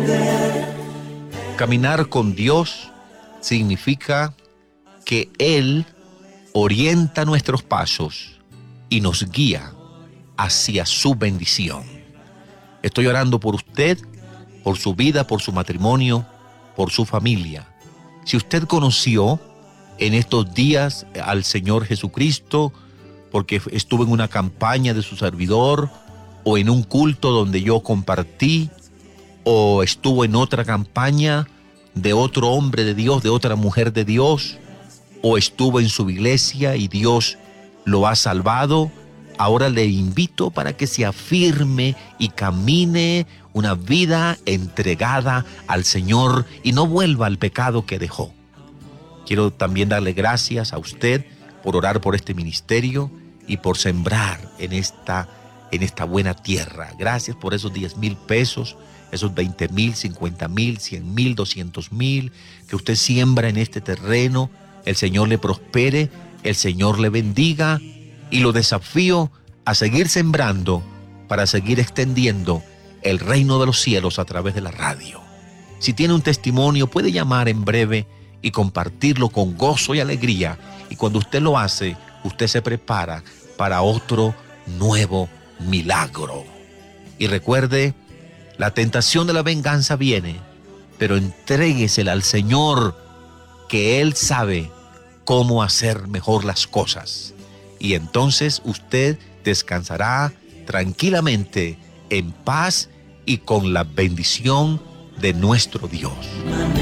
Caminar con Dios significa que Él orienta nuestros pasos y nos guía hacia su bendición. Estoy orando por usted, por su vida, por su matrimonio, por su familia. Si usted conoció en estos días al Señor Jesucristo, porque estuvo en una campaña de su servidor, o en un culto donde yo compartí, o estuvo en otra campaña de otro hombre de Dios, de otra mujer de Dios, o estuvo en su iglesia y Dios lo ha salvado, ahora le invito para que se afirme y camine una vida entregada al Señor y no vuelva al pecado que dejó. Quiero también darle gracias a usted por orar por este ministerio y por sembrar en esta buena tierra. Gracias por esos 10,000 pesos, esos 20,000, 50,000, 100,000, 200,000 que usted siembra en este terreno. El Señor le prospere, el Señor le bendiga y lo desafío a seguir sembrando para seguir extendiendo el reino de los cielos a través de la radio. Si tiene un testimonio, puede llamar en breve y compartirlo con gozo y alegría. Y cuando usted lo hace, usted se prepara para otro nuevo milagro. Y recuerde, la tentación de la venganza viene, pero entréguesela al Señor, que Él sabe cómo hacer mejor las cosas. Y entonces usted descansará tranquilamente, en paz y con la bendición de nuestro Dios.